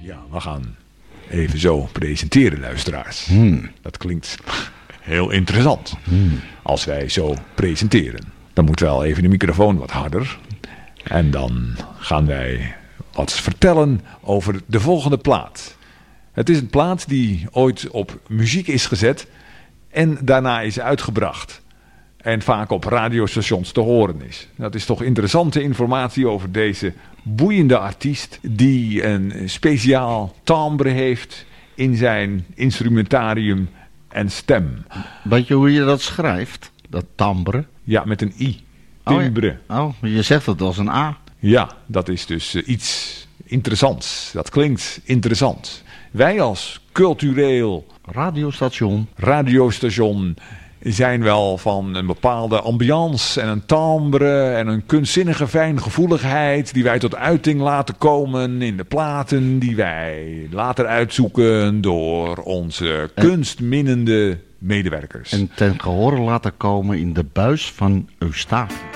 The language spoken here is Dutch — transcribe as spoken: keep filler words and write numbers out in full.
Ja, we gaan even zo presenteren, luisteraars. Hmm. Dat klinkt heel interessant. Hmm. Als wij zo presenteren. Dan moet wel even de microfoon wat harder. En dan gaan wij wat vertellen over de volgende plaat. Het is een plaat die ooit op muziek is gezet en daarna is uitgebracht. En vaak op radiostations te horen is. Dat is toch interessante informatie over deze boeiende artiest die een speciaal timbre heeft in zijn instrumentarium en stem. Weet je hoe je dat schrijft? Dat timbre? Ja, met een i. Timbre. Oh, ja. Oh, je zegt het als een A. Ja, dat is dus uh, iets interessants. Dat klinkt interessant. Wij als cultureel radiostation, radiostation zijn wel van een bepaalde ambiance en een timbre en een kunstzinnige fijngevoeligheid die wij tot uiting laten komen in de platen die wij later uitzoeken door onze kunstminnende medewerkers. En ten gehore laten komen in de buis van Eustatius.